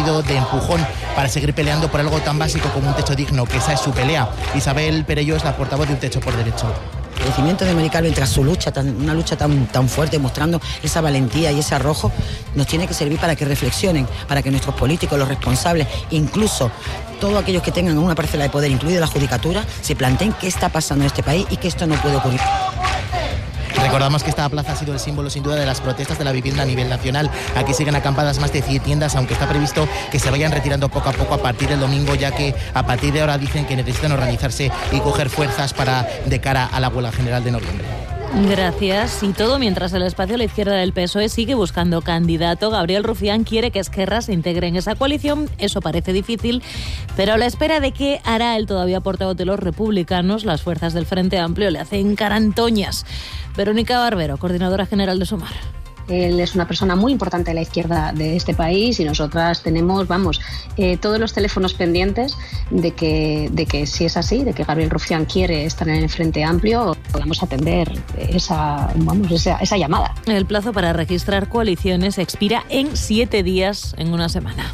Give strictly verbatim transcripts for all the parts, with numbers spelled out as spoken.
servido de empujón para seguir peleando por algo tan básico como un techo digno, que esa es su pelea. Isabel Perelló es la portavoz de Un Techo por Derecho. El crecimiento de Mari Carmen tras su lucha, tan, una lucha tan, tan fuerte, mostrando esa valentía y ese arrojo, nos tiene que servir para que reflexionen, para que nuestros políticos, los responsables, incluso todos aquellos que tengan una parcela de poder, incluida la judicatura, se planteen qué está pasando en este país y que esto no puede ocurrir. Recordamos que esta plaza ha sido el símbolo sin duda de las protestas de la vivienda a nivel nacional. Aquí siguen acampadas más de cien tiendas, aunque está previsto que se vayan retirando poco a poco a partir del domingo, ya que a partir de ahora dicen que necesitan organizarse y coger fuerzas para de cara a la huelga general de noviembre. Gracias. Y todo mientras el espacio a la izquierda del P S O E sigue buscando candidato. Gabriel Rufián quiere que Esquerra se integre en esa coalición. Eso parece difícil, pero a la espera de qué hará el todavía portavoz de los republicanos, las fuerzas del Frente Amplio le hacen carantoñas. Verónica Barbero, coordinadora general de Sumar. Él es una persona muy importante de la izquierda de este país y nosotras tenemos, vamos, eh, todos los teléfonos pendientes de que, de que si es así, de que Gabriel Rufián quiere estar en el Frente Amplio, podamos atender esa, vamos, esa, esa llamada. El plazo para registrar coaliciones expira en siete días, en una semana.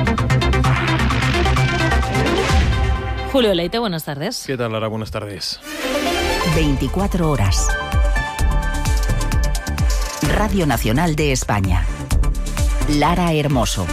Julio Leite, buenas tardes. ¿Qué tal, Lara? Buenas tardes. veinticuatro horas. Radio Nacional de España. Lara Hermoso.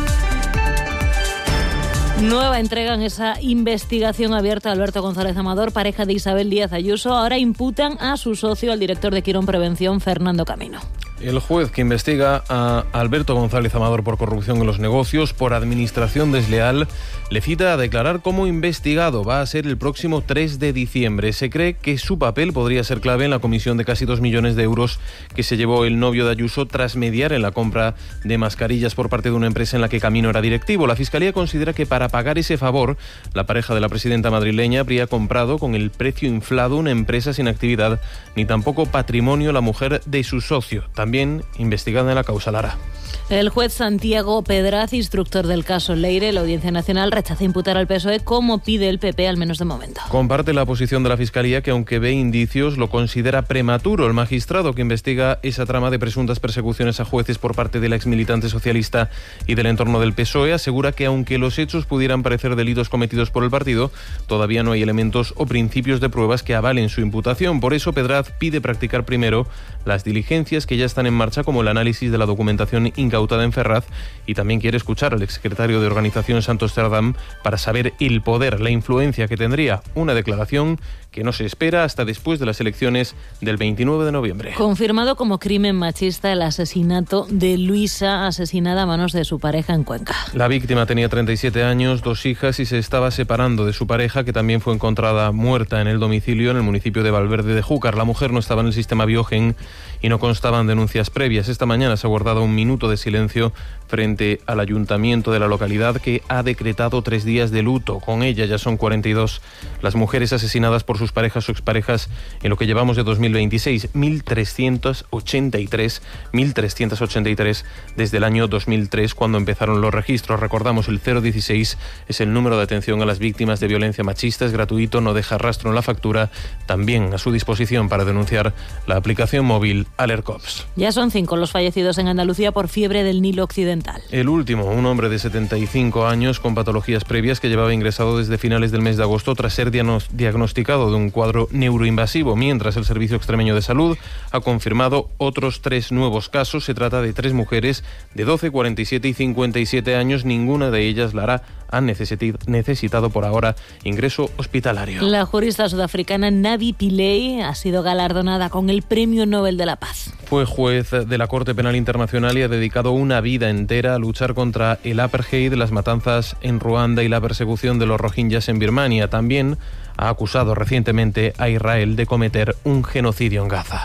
Nueva entrega en esa investigación abierta a Alberto González Amador, pareja de Isabel Díaz Ayuso. Ahora imputan a su socio, al director de Quirón Prevención, Fernando Camino. El juez que investiga a Alberto González Amador por corrupción en los negocios, por administración desleal, le cita a declarar como investigado. Va a ser el próximo tres de diciembre. Se cree que su papel podría ser clave en la comisión de casi dos millones de euros que se llevó el novio de Ayuso tras mediar en la compra de mascarillas por parte de una empresa en la que Camino era directivo. La Fiscalía considera que para pagar ese favor, la pareja de la presidenta madrileña habría comprado con el precio inflado una empresa sin actividad, ni tampoco patrimonio la mujer de su socio. También También investigada en la causa Lara. El juez Santiago Pedraz, instructor del caso Leire, la Audiencia Nacional rechaza imputar al P S O E como pide el P P, al menos de momento. Comparte la posición de la Fiscalía, que aunque ve indicios, lo considera prematuro. El magistrado que investiga esa trama de presuntas persecuciones a jueces por parte de la exmilitante socialista y del entorno del P S O E asegura que aunque los hechos pudieran parecer delitos cometidos por el partido, todavía no hay elementos o principios de pruebas que avalen su imputación. Por eso Pedraz pide practicar primero las diligencias que ya están en marcha, como el análisis de la documentación incautada en Ferraz, y también quiere escuchar al exsecretario de Organización Santos Cerdán para saber el poder, la influencia que tendría. Una declaración que no se espera hasta después de las elecciones del veintinueve de noviembre. Confirmado como crimen machista el asesinato de Luisa, asesinada a manos de su pareja en Cuenca. La víctima tenía treinta y siete años, dos hijas y se estaba separando de su pareja, que también fue encontrada muerta en el domicilio en el municipio de Valverde de Júcar. La mujer no estaba en el sistema Biogen y no constaban denuncias previas. Esta mañana se ha guardado un minuto de silencio frente al ayuntamiento de la localidad, que ha decretado tres días de luto. Con ella ya son cuarenta y dos las mujeres asesinadas por sus parejas o exparejas en lo que llevamos de dos mil veintiséis, mil trescientas ochenta y tres, mil trescientas ochenta y tres desde el año dos mil tres, cuando empezaron los registros. Recordamos, el cero dieciséis es el número de atención a las víctimas de violencia machista, es gratuito, no deja rastro en la factura, también a su disposición para denunciar la aplicación móvil AlertCops. Ya son cinco los fallecidos en Andalucía por fiebre del Nilo Occidental. El último, un hombre de setenta y cinco años con patologías previas que llevaba ingresado desde finales del mes de agosto tras ser diagnosticado de un cuadro neuroinvasivo, mientras el Servicio Extremeño de Salud ha confirmado otros tres nuevos casos. Se trata de tres mujeres de doce, cuarenta y siete y cincuenta y siete años. Ninguna de ellas, Lara, ha necesitado por ahora ingreso hospitalario. La jurista sudafricana Navi Pillay ha sido galardonada con el Premio Nobel de la Paz. Fue juez de la Corte Penal Internacional y ha dedicado una vida entera a luchar contra el apartheid, las matanzas en Ruanda y la persecución de los rohingyas en Birmania. También ha acusado recientemente a Israel de cometer un genocidio en Gaza.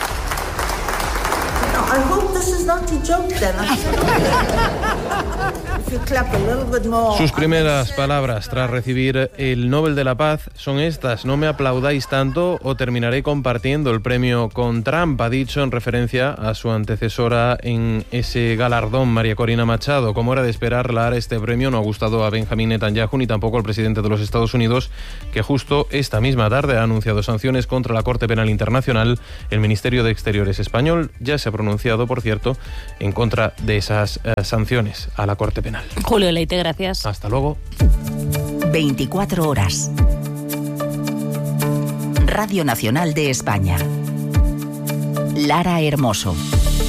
I hope this is not a joke then. Sus primeras palabras tras recibir el Nobel de la Paz son estas: no me aplaudáis tanto o terminaré compartiendo el premio con Trump, ha dicho en referencia a su antecesora en ese galardón, María Corina Machado. Como era de esperar, Lara, este premio no ha gustado a Benjamín Netanyahu ni tampoco al presidente de los Estados Unidos, que justo esta misma tarde ha anunciado sanciones contra la Corte Penal Internacional. El Ministerio de Exteriores español ya se ha pronunciado, por cierto, en contra de esas eh, sanciones a la Corte Penal. Julio Leite, gracias. Hasta luego. veinticuatro horas. Radio Nacional de España. Lara Hermoso.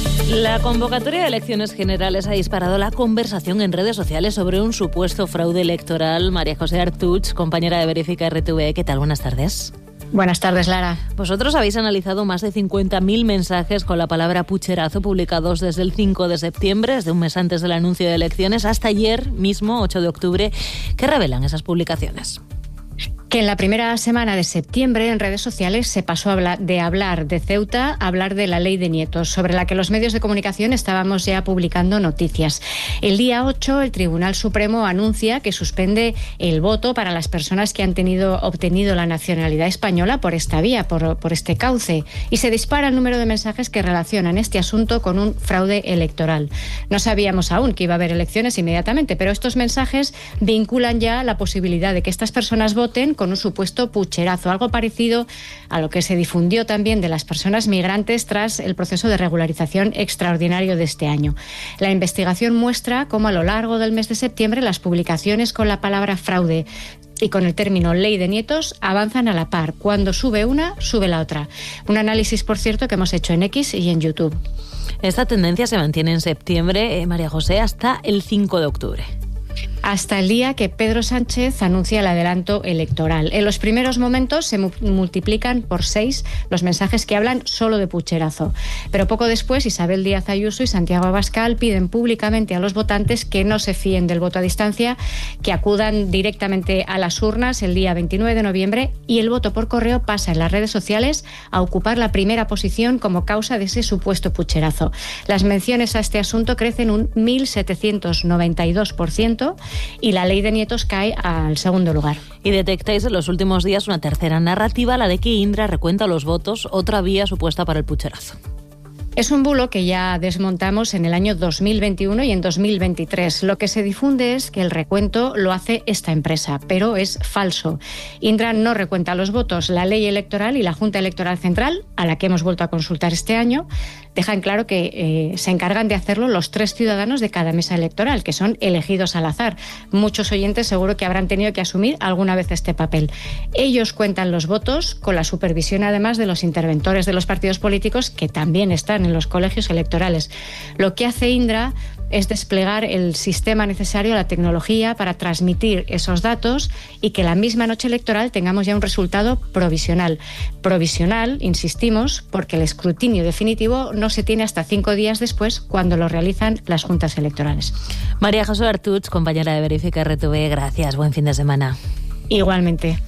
La convocatoria de elecciones generales ha disparado la conversación en redes sociales sobre un supuesto fraude electoral. María José Artuch, compañera de Verifica R T V E, ¿qué tal? Buenas tardes. Buenas tardes, Lara. Vosotros habéis analizado más de cincuenta mil mensajes con la palabra pucherazo publicados desde el cinco de septiembre, desde un mes antes del anuncio de elecciones, hasta ayer mismo, ocho de octubre. ¿Qué revelan esas publicaciones? Que en la primera semana de septiembre en redes sociales se pasó a hablar, de hablar de Ceuta a hablar de la ley de nietos, sobre la que los medios de comunicación estábamos ya publicando noticias. El día ocho, el Tribunal Supremo anuncia que suspende el voto para las personas que han tenido, obtenido la nacionalidad española por esta vía, por, por este cauce, y se dispara el número de mensajes que relacionan este asunto con un fraude electoral. No sabíamos aún que iba a haber elecciones inmediatamente, pero estos mensajes vinculan ya la posibilidad de que estas personas voten con un supuesto pucherazo, algo parecido a lo que se difundió también de las personas migrantes tras el proceso de regularización extraordinario de este año. La investigación muestra cómo a lo largo del mes de septiembre las publicaciones con la palabra fraude y con el término ley de nietos avanzan a la par. Cuando sube una, sube la otra. Un análisis, por cierto, que hemos hecho en X y en YouTube. Esta tendencia se mantiene en septiembre, eh, María José, hasta el cinco de octubre. Hasta el día que Pedro Sánchez anuncia el adelanto electoral. En los primeros momentos se mu- multiplican por seis los mensajes que hablan solo de pucherazo. Pero poco después, Isabel Díaz Ayuso y Santiago Abascal piden públicamente a los votantes que no se fíen del voto a distancia, que acudan directamente a las urnas el día veintinueve de noviembre, y el voto por correo pasa en las redes sociales a ocupar la primera posición como causa de ese supuesto pucherazo. Las menciones a este asunto crecen un mil setecientos noventa y dos por ciento y la ley de nietos cae al segundo lugar. Y detectáis en los últimos días una tercera narrativa, la de que Indra recuenta los votos, otra vía supuesta para el pucherazo. Es un bulo que ya desmontamos en el año dos mil veintiuno y en dos mil veintitrés. Lo que se difunde es que el recuento lo hace esta empresa, pero es falso. Indra no recuenta los votos. La ley electoral y la Junta Electoral Central, a la que hemos vuelto a consultar este año, dejan claro que eh, se encargan de hacerlo los tres ciudadanos de cada mesa electoral, que son elegidos al azar. Muchos oyentes seguro que habrán tenido que asumir alguna vez este papel. Ellos cuentan los votos con la supervisión, además, de los interventores de los partidos políticos, que también están en los colegios electorales. Lo que hace Indra es desplegar el sistema necesario, la tecnología, para transmitir esos datos y que la misma noche electoral tengamos ya un resultado provisional. Provisional, insistimos, porque el escrutinio definitivo no se tiene hasta cinco días después, cuando lo realizan las juntas electorales. María José Artuch, compañera de Verifica R T V E, gracias. Buen fin de semana. Igualmente.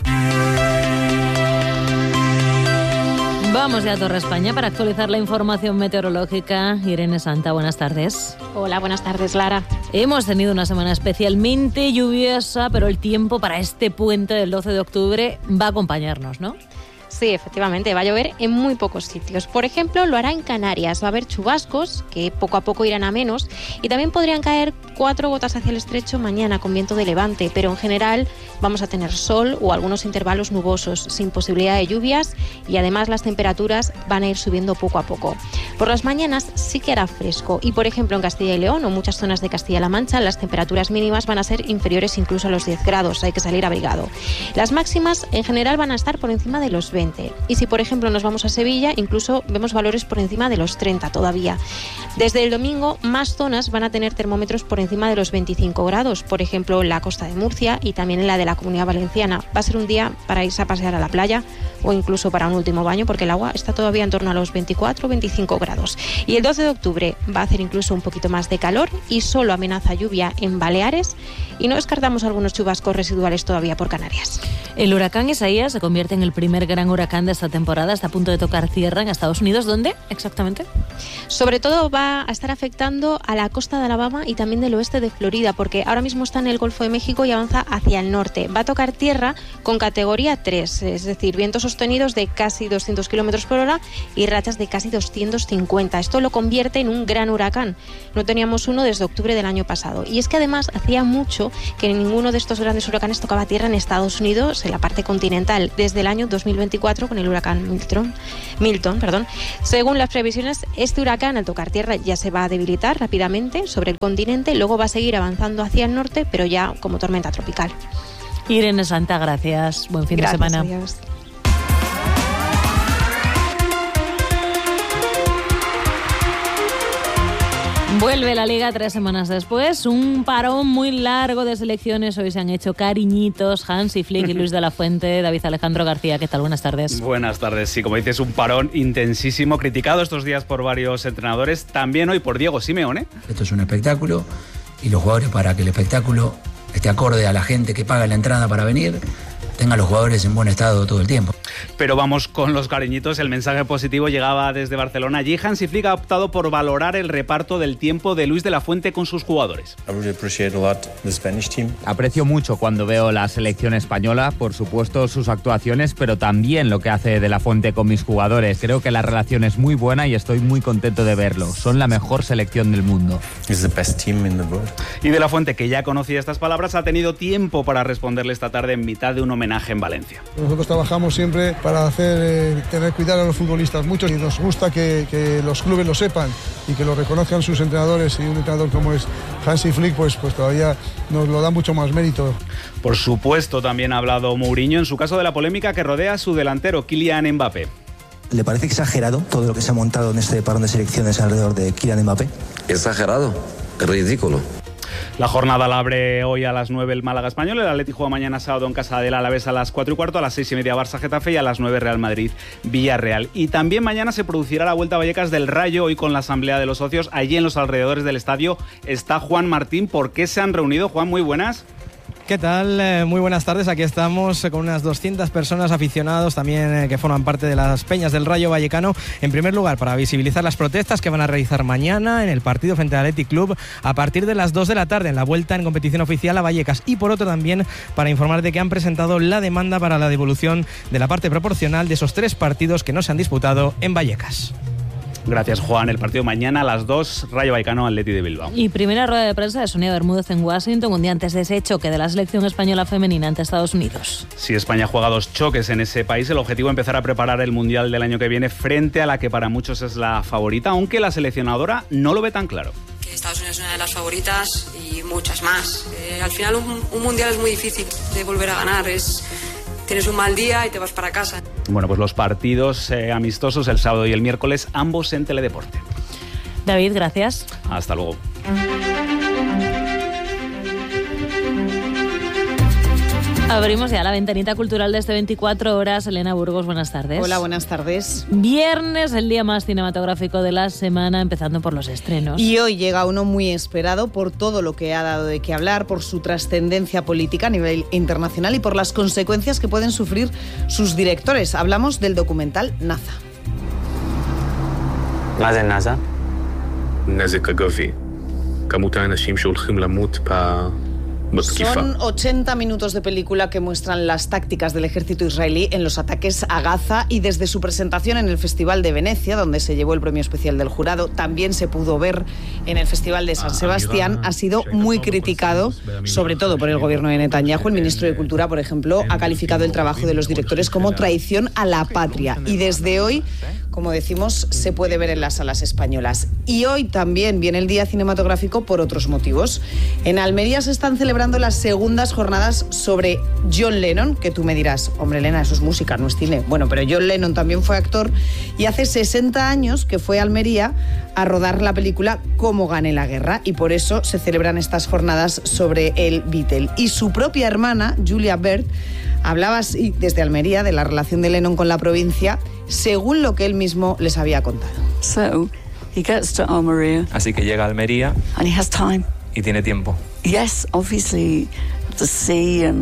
Vamos ya a Torre España para actualizar la información meteorológica. Irene Santa, buenas tardes. Hola, buenas tardes, Lara. Hemos tenido una semana especialmente lluviosa, pero el tiempo para este puente del doce de octubre va a acompañarnos, ¿no? Sí, efectivamente, va a llover en muy pocos sitios. Por ejemplo, lo hará en Canarias. Va a haber chubascos que poco a poco irán a menos y también podrían caer cuatro gotas hacia el estrecho mañana con viento de levante, pero en general vamos a tener sol o algunos intervalos nubosos sin posibilidad de lluvias y además las temperaturas van a ir subiendo poco a poco. Por las mañanas sí que hará fresco y, por ejemplo, en Castilla y León o muchas zonas de Castilla-La Mancha las temperaturas mínimas van a ser inferiores incluso a los diez grados, hay que salir abrigado. Las máximas en general van a estar por encima de los veinte. Y si, por ejemplo, nos vamos a Sevilla, incluso vemos valores por encima de los treinta todavía. Desde el domingo, más zonas van a tener termómetros por encima de los veinticinco grados, por ejemplo, en la costa de Murcia y también en la de la Comunidad Valenciana. Va a ser un día para irse a pasear a la playa o incluso para un último baño, porque el agua está todavía en torno a los veinticuatro o veinticinco grados. Y el doce de octubre va a hacer incluso un poquito más de calor y solo amenaza lluvia en Baleares y no descartamos algunos chubascos residuales todavía por Canarias. El huracán Isaías se convierte en el primer gran gran huracán de esta temporada. Está a punto de tocar tierra en Estados Unidos. ¿Dónde exactamente? Sobre todo va a estar afectando a la costa de Alabama y también del oeste de Florida, porque ahora mismo está en el Golfo de México y avanza hacia el norte. Va a tocar tierra con categoría tres, es decir, vientos sostenidos de casi doscientos kilómetros por hora y rachas de casi doscientos cincuenta. Esto lo convierte en un gran huracán. No teníamos uno desde octubre del año pasado. Y es que además hacía mucho que ninguno de estos grandes huracanes tocaba tierra en Estados Unidos, en la parte continental, desde el año dos mil veinticuatro con el huracán Milton. Milton, perdón. Según las previsiones, este huracán al tocar tierra ya se va a debilitar rápidamente sobre el continente, luego va a seguir avanzando hacia el norte, pero ya como tormenta tropical. Irene Santa, gracias. Buen fin Gracias, de semana. Adiós. Vuelve la Liga tres semanas después, un parón muy largo de selecciones. Hoy se han hecho cariñitos Hansi Flick y Luis de la Fuente. David Alejandro García, ¿qué tal? Buenas tardes. Buenas tardes. Sí, como dices, un parón intensísimo, criticado estos días por varios entrenadores, también hoy por Diego Simeone. Esto es un espectáculo y los jugadores, para que el espectáculo esté acorde a la gente que paga la entrada para venir, tengan los jugadores en buen estado todo el tiempo. Pero vamos con los cariñitos. El mensaje positivo llegaba desde Barcelona. Allí Hansi Flick ha optado por valorar el reparto del tiempo de Luis de la Fuente con sus jugadores. Aprecio mucho cuando veo la selección española, por supuesto sus actuaciones, pero también lo que hace de la Fuente con mis jugadores. Creo que la relación es muy buena y estoy muy contento de verlo. Son la mejor selección del mundo. Y de la Fuente, que ya conocía estas palabras, ha tenido tiempo para responderle esta tarde en mitad de un homenaje en Valencia. Nosotros trabajamos siempre para hacer eh, tener cuidado a los futbolistas mucho y nos gusta que, que los clubes lo sepan y que lo reconozcan sus entrenadores, y un entrenador como es Hansi Flick pues, pues todavía nos lo da mucho más mérito. Por supuesto, también ha hablado Mourinho en su caso de la polémica que rodea a su delantero Kylian Mbappé. ¿Le parece exagerado todo lo que se ha montado en este parón de selecciones alrededor de Kylian Mbappé? Exagerado, ridículo. La jornada la abre hoy a las nueve el Málaga Español, el Atleti juega mañana sábado en casa del Alavés a las cuatro y cuarto, a las seis y media Barça Getafe y a las nueve Real Madrid Villarreal. Y también mañana se producirá la Vuelta a Vallecas del Rayo, hoy con la asamblea de los socios. Allí en los alrededores del estadio está Juan Martín. ¿Por qué se han reunido? Juan, muy buenas. ¿Qué tal? Eh, muy buenas tardes. Aquí estamos con unas doscientas personas, aficionados también eh, que forman parte de las peñas del Rayo Vallecano. En primer lugar, para visibilizar las protestas que van a realizar mañana en el partido frente al Athletic Club a partir de las dos de la tarde en la vuelta en competición oficial a Vallecas. Y por otro también para informar de que han presentado la demanda para la devolución de la parte proporcional de esos tres partidos que no se han disputado en Vallecas. Gracias, Juan. El partido mañana a las dos, Rayo Vallecano, Atleti de Bilbao. Y primera rueda de prensa de Sonia Bermúdez en Washington, un día antes de ese choque de la selección española femenina ante Estados Unidos. Si España juega dos choques en ese país, el objetivo es empezar a preparar el Mundial del año que viene frente a la que para muchos es la favorita, aunque la seleccionadora no lo ve tan claro. Que Estados Unidos es una de las favoritas y muchas más. Eh, al final un, un Mundial es muy difícil de volver a ganar, es... Tienes un mal día y te vas para casa. Bueno, pues los partidos eh, amistosos el sábado y el miércoles, ambos en Teledeporte. David, gracias. Hasta luego. Abrimos ya la ventanita cultural de este veinticuatro horas. Elena Burgos, buenas tardes. Hola, buenas tardes. Viernes, el día más cinematográfico de la semana, empezando por los estrenos. Y hoy llega uno muy esperado por todo lo que ha dado de qué hablar, por su trascendencia política a nivel internacional y por las consecuencias que pueden sufrir sus directores. Hablamos del documental Naza. ماذا النازع؟ النازع كجوفي كموتا أناشيم شو الخيم لموت با Son ochenta minutos de película que muestran las tácticas del ejército israelí en los ataques a Gaza, y desde su presentación en el Festival de Venecia, donde se llevó el premio especial del jurado, también se pudo ver en el Festival de San Sebastián, ha sido muy criticado, sobre todo por el gobierno de Netanyahu. El ministro de Cultura, por ejemplo, ha calificado el trabajo de los directores como traición a la patria, y desde hoy, como decimos, se puede ver en las salas españolas. Y hoy también viene el Día Cinematográfico por otros motivos. En Almería se están celebrando las segundas jornadas sobre John Lennon, que tú me dirás, hombre, Elena, eso es música, no es cine. Bueno, pero John Lennon también fue actor y hace sesenta años que fue a Almería a rodar la película Cómo gané la guerra, y por eso se celebran estas jornadas sobre el Beatle. Y su propia hermana, Julia Bird, hablaba así desde Almería de la relación de Lennon con la provincia, según lo que él mismo les había contado. So, he gets to Almería. Así que llega a Almería. And he has time. Y tiene tiempo. Yes, obviously, the sea and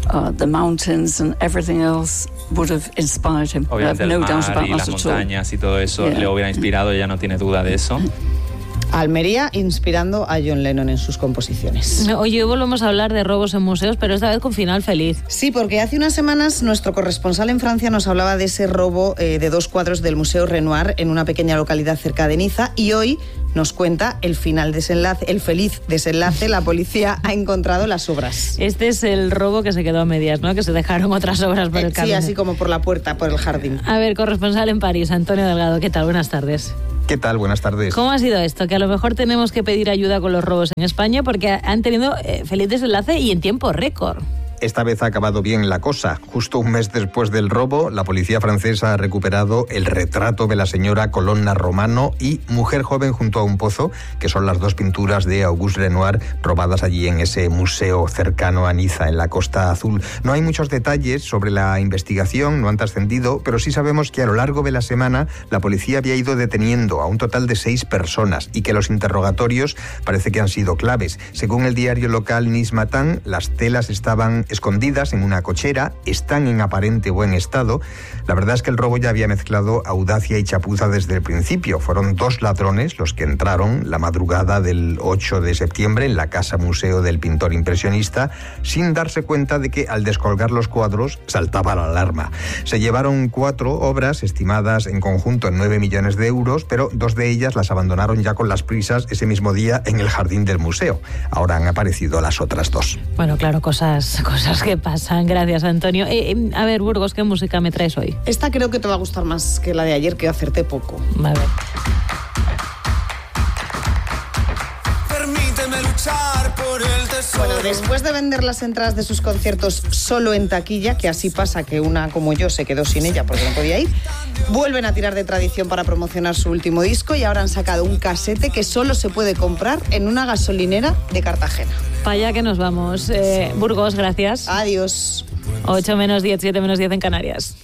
uh, the mountains and everything else would have inspired him. Obviamente no el mar doubt about y that las at all. montañas y todo eso Yeah. le hubiera inspirado, ella no tiene duda de eso. Almería inspirando a John Lennon en sus composiciones. Hoy volvemos a hablar de robos en museos, pero esta vez con final feliz. Sí, porque hace unas semanas nuestro corresponsal en Francia nos hablaba de ese robo eh, de dos cuadros del Museo Renoir en una pequeña localidad cerca de Niza, y hoy nos cuenta el final desenlace, el feliz desenlace. La policía ha encontrado las obras. Este es el robo que se quedó a medias, ¿no? Que se dejaron otras obras por el Eh, sí, camino. así como por la puerta, por el jardín. A ver, corresponsal en París, Antonio Delgado, ¿qué tal? Buenas tardes. ¿Qué tal? Buenas tardes. ¿Cómo ha sido esto? Que a lo mejor tenemos que pedir ayuda con los robos en España porque han tenido eh, feliz desenlace y en tiempo récord. Esta vez ha acabado bien la cosa. Justo un mes después del robo, la policía francesa ha recuperado el retrato de la señora Colonna Romano y Mujer joven junto a un pozo, que son las dos pinturas de Auguste Renoir robadas allí en ese museo cercano a Niza, en la Costa Azul. No hay muchos detalles sobre la investigación, no han trascendido, pero sí sabemos que a lo largo de la semana la policía había ido deteniendo a un total de seis personas y que los interrogatorios parece que han sido claves. Según el diario local Nice Matin, las telas estaban escondidas en una cochera, están en aparente buen estado. La verdad es que el robo ya había mezclado audacia y chapuza desde el principio. Fueron dos ladrones los que entraron la madrugada del ocho de septiembre en la casa museo del pintor impresionista, sin darse cuenta de que al descolgar los cuadros saltaba la alarma. Se llevaron cuatro obras estimadas en conjunto en nueve millones de euros, pero dos de ellas las abandonaron ya con las prisas ese mismo día en el jardín del museo. Ahora han aparecido las otras dos. Bueno, claro, cosas, cosas que pasan. Gracias, Antonio. Eh, eh, a ver, Burgos, ¿qué música me traes hoy? Esta creo que te va a gustar más que la de ayer, que acerté poco. Vale. Permíteme luchar por el tesoro. Bueno, después de vender las entradas de sus conciertos solo en taquilla, que así pasa que una como yo se quedó sin ella porque no podía ir, vuelven a tirar de tradición para promocionar su último disco y ahora han sacado un casete que solo se puede comprar en una gasolinera de Cartagena. Para allá que nos vamos. Eh, Burgos, gracias. Adiós. ocho menos diez, siete menos diez en Canarias.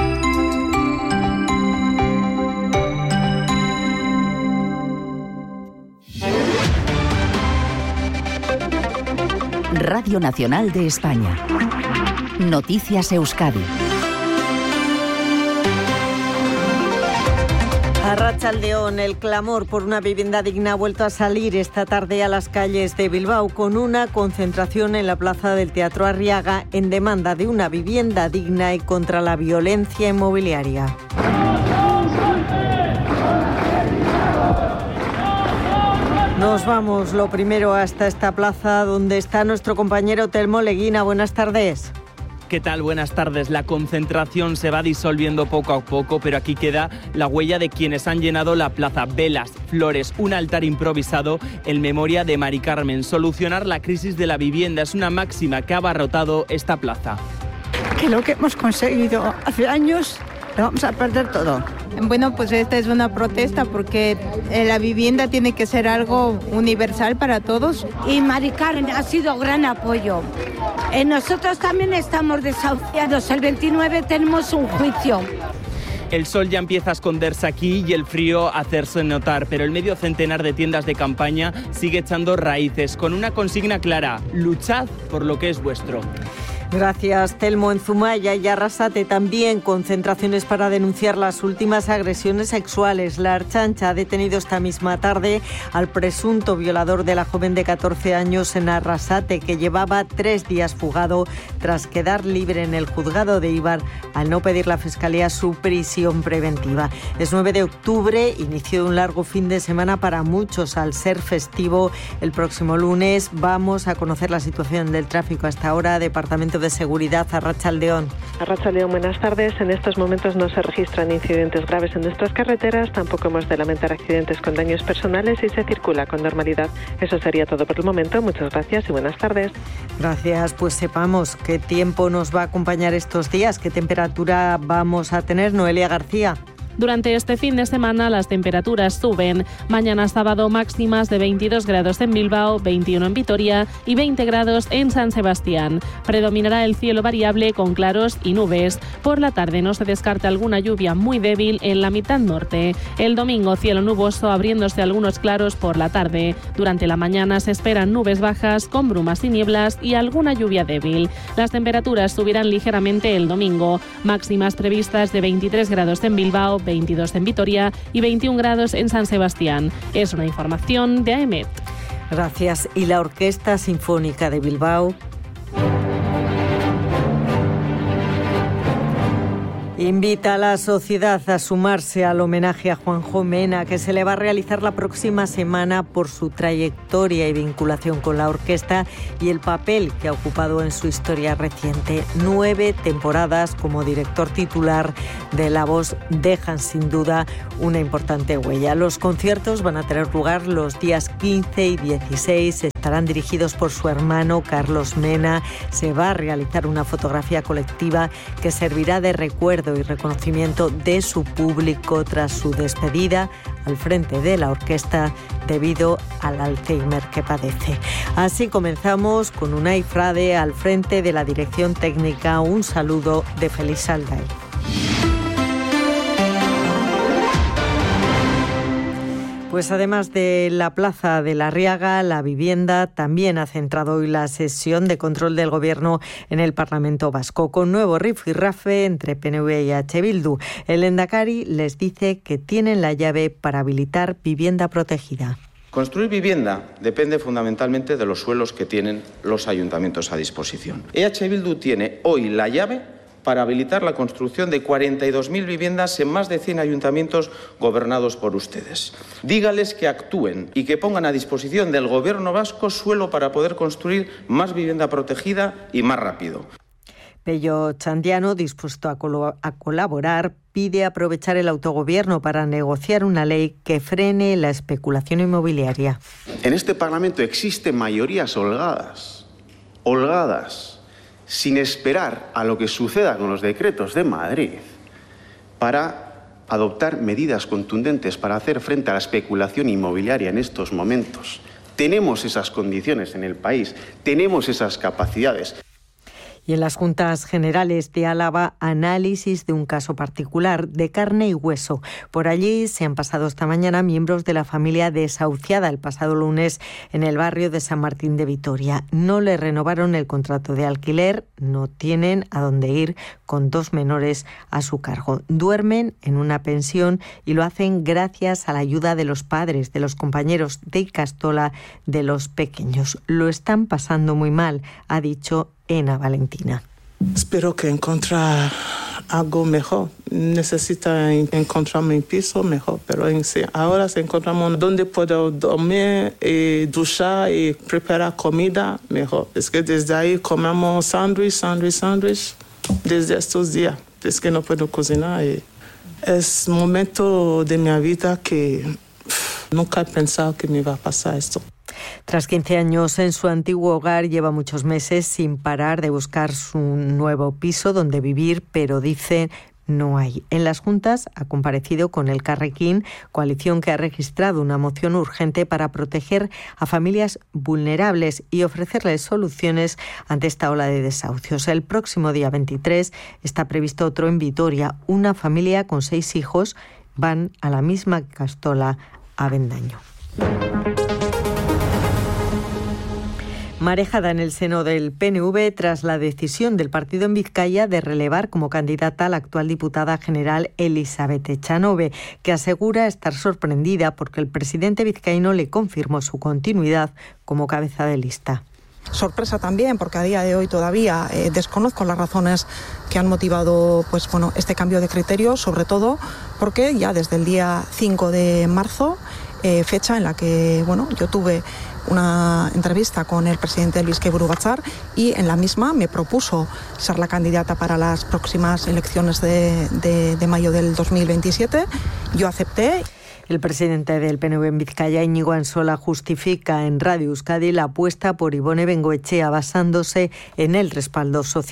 Radio Nacional de España. Noticias Euskadi. Arratsaldeon, el clamor por una vivienda digna ha vuelto a salir esta tarde a las calles de Bilbao con una concentración en la plaza del Teatro Arriaga en demanda de una vivienda digna y contra la violencia inmobiliaria. Nos vamos lo primero hasta esta plaza donde está nuestro compañero Telmo Leguina. Buenas tardes. ¿Qué tal? Buenas tardes. La concentración se va disolviendo poco a poco, pero aquí queda la huella de quienes han llenado la plaza. Velas, flores, un altar improvisado en memoria de Mari Carmen. Solucionar la crisis de la vivienda es una máxima que ha abarrotado esta plaza. Que lo que hemos conseguido hace años lo vamos a perder todo. Bueno, pues esta es una protesta porque la vivienda tiene que ser algo universal para todos. Y Mari Carmen ha sido gran apoyo. Eh, nosotros también estamos desahuciados. El veintinueve tenemos un juicio. El sol ya empieza a esconderse aquí y el frío a hacerse notar, pero el medio centenar de tiendas de campaña sigue echando raíces con una consigna clara: luchad por lo que es vuestro. Gracias, Telmo. En Zumaya y Arrasate también concentraciones para denunciar las últimas agresiones sexuales. La Ertzaintza ha detenido esta misma tarde al presunto violador de la joven de catorce años en Arrasate, que llevaba tres días fugado tras quedar libre en el juzgado de Eibar al no pedir la Fiscalía su prisión preventiva. Es nueve de octubre, inicio de un largo fin de semana para muchos al ser festivo. El próximo lunes vamos a conocer la situación del tráfico hasta ahora. Departamento de Seguridad, Arratsaldeon. Arratsaldeon, buenas tardes. En estos momentos no se registran incidentes graves en nuestras carreteras, tampoco hemos de lamentar accidentes con daños personales y se circula con normalidad. Eso sería todo por el momento. Muchas gracias y buenas tardes. Gracias, pues sepamos qué tiempo nos va a acompañar estos días, qué temperatura vamos a tener. Noelia García. Durante este fin de semana las temperaturas suben. Mañana sábado máximas de veintidós grados en Bilbao, veintiuno en Vitoria y veinte grados en San Sebastián. Predominará el cielo variable con claros y nubes. Por la tarde no se descarta alguna lluvia muy débil en la mitad norte. El domingo cielo nuboso abriéndose algunos claros por la tarde. Durante la mañana se esperan nubes bajas con brumas y nieblas y alguna lluvia débil. Las temperaturas subirán ligeramente el domingo. Máximas previstas de veintitrés grados en Bilbao, veintidós en Vitoria y veintiún grados en San Sebastián. Es una información de A E M E T. Gracias. Y la Orquesta Sinfónica de Bilbao invita a la sociedad a sumarse al homenaje a Juanjo Mena, que se le va a realizar la próxima semana por su trayectoria y vinculación con la orquesta y el papel que ha ocupado en su historia reciente. Nueve temporadas como director titular de La Voz dejan sin duda una importante huella. Los conciertos van a tener lugar los días quince y dieciséis. Estarán dirigidos por su hermano Carlos Mena. Se va a realizar una fotografía colectiva que servirá de recuerdo y reconocimiento de su público tras su despedida al frente de la orquesta debido al Alzheimer que padece. Así comenzamos con Unai Frade al frente de la dirección técnica. Un saludo de Félix Alday. Pues además de la Plaza de la Riaga, la vivienda también ha centrado hoy la sesión de control del Gobierno en el Parlamento Vasco, con nuevo rifirrafe entre P N V y H Bildu. El Lehendakari les dice que tienen la llave para habilitar vivienda protegida. Construir vivienda depende fundamentalmente de los suelos que tienen los ayuntamientos a disposición. E H Bildu tiene hoy la llave para habilitar la construcción de cuarenta y dos mil viviendas en más de cien ayuntamientos gobernados por ustedes. Dígales que actúen y que pongan a disposición del Gobierno vasco suelo para poder construir más vivienda protegida y más rápido. Pello Chandiano, dispuesto a, colo- a colaborar, pide aprovechar el autogobierno para negociar una ley que frene la especulación inmobiliaria. En este Parlamento existen mayorías holgadas, holgadas, sin esperar a lo que suceda con los decretos de Madrid, para adoptar medidas contundentes para hacer frente a la especulación inmobiliaria en estos momentos. Tenemos esas condiciones en el país, tenemos esas capacidades. Y en las Juntas Generales de Álava, análisis de un caso particular de carne y hueso. Por allí se han pasado esta mañana miembros de la familia desahuciada el pasado lunes en el barrio de San Martín de Vitoria. No le renovaron el contrato de alquiler, no tienen a dónde ir con dos menores a su cargo. Duermen en una pensión y lo hacen gracias a la ayuda de los padres, de los compañeros de Icastola, de los pequeños. Lo están pasando muy mal, ha dicho Ena Valentina. Espero que encuentre algo mejor. Necesita encontrar mi piso mejor, pero en sí, ahora se encontramos donde puedo dormir, y duchar y preparar comida mejor. Es que desde ahí comemos sándwich, sándwich, sándwich desde estos días. Es que no puedo cocinar. Y es un momento de mi vida que pff, nunca he pensado que me iba a pasar esto. Tras quince años en su antiguo hogar, lleva muchos meses sin parar de buscar su nuevo piso donde vivir, pero dice no hay. En las Juntas ha comparecido con el Carrequín, coalición que ha registrado una moción urgente para proteger a familias vulnerables y ofrecerles soluciones ante esta ola de desahucios. El próximo día veintitrés está previsto otro en Vitoria. Una familia con seis hijos van a la misma Castola, a Avendaño. Marejada en el seno del P N V tras la decisión del partido en Vizcaya de relevar como candidata a la actual diputada general Elizabeth Echanove, que asegura estar sorprendida porque el presidente vizcaíno le confirmó su continuidad como cabeza de lista. Sorpresa también, porque a día de hoy todavía eh, desconozco las razones que han motivado pues, bueno, este cambio de criterio, sobre todo porque ya desde el día cinco de marzo, eh, fecha en la que bueno, yo tuve una entrevista con el presidente del Bizkaiburu Batzar y en la misma me propuso ser la candidata para las próximas elecciones de, de, de mayo del dos mil veintisiete. Yo acepté. El presidente del P N V en Vizcaya, Íñigo Ansola, justifica en Radio Euskadi la apuesta por Ibone Bengoechea basándose en el respaldo social.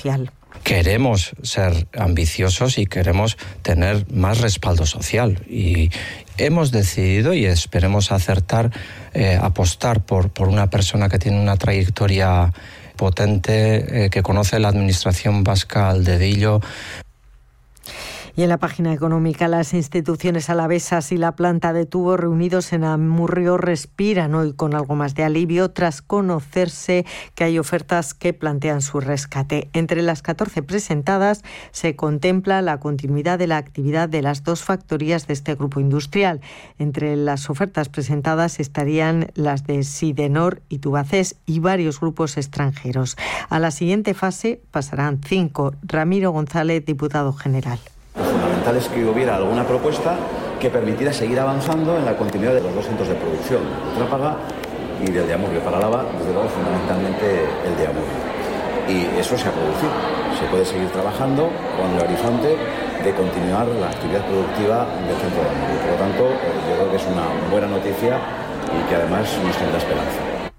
queremos ser ambiciosos y queremos tener más respaldo social. Y hemos decidido, y esperemos acertar, eh, apostar por, por una persona que tiene una trayectoria potente, eh, que conoce la administración vasca al dedillo. Y en la página económica, las instituciones alavesas y la planta de tubos reunidos en Amurrio respiran hoy con algo más de alivio tras conocerse que hay ofertas que plantean su rescate. Entre las catorce presentadas se contempla la continuidad de la actividad de las dos factorías de este grupo industrial. Entre las ofertas presentadas estarían las de Sidenor y Tubacex y varios grupos extranjeros. A la siguiente fase pasarán cinco. Ramiro González, diputado general. Lo fundamental es que hubiera alguna propuesta que permitiera seguir avanzando en la continuidad de los dos centros de producción, de Trápaga y del de Amurrio. Para Álava, desde luego, fundamentalmente el de Amurrio. Y eso se ha producido. Se puede seguir trabajando con el horizonte de continuar la actividad productiva del centro de Amurrio. Por lo tanto, yo creo que es una buena noticia y que además nos genera esperanza.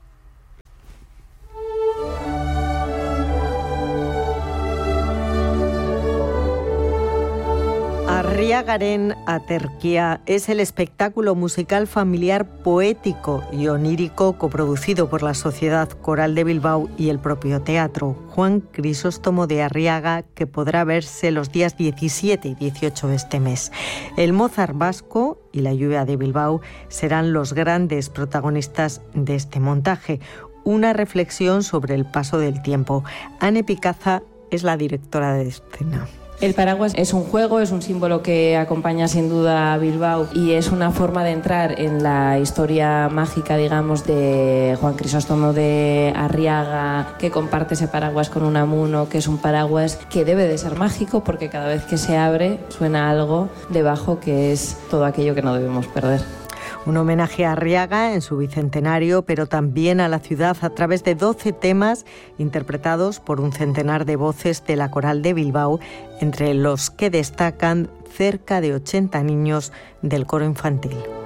Arriagaren Aterkia es el espectáculo musical familiar poético y onírico coproducido por la Sociedad Coral de Bilbao y el propio teatro. Juan Crisóstomo de Arriaga, que podrá verse los días diecisiete y dieciocho de este mes. El Mozart vasco y la lluvia de Bilbao serán los grandes protagonistas de este montaje. Una reflexión sobre el paso del tiempo. Anne Picaza es la directora de escena. El paraguas es un juego, es un símbolo que acompaña sin duda a Bilbao y es una forma de entrar en la historia mágica, digamos, de Juan Crisóstomo de Arriaga, que comparte ese paraguas con Unamuno, que es un paraguas que debe de ser mágico porque cada vez que se abre suena algo debajo que es todo aquello que no debemos perder. Un homenaje a Arriaga en su bicentenario, pero también a la ciudad a través de doce temas interpretados por un centenar de voces de la Coral de Bilbao, entre los que destacan cerca de ochenta niños del coro infantil.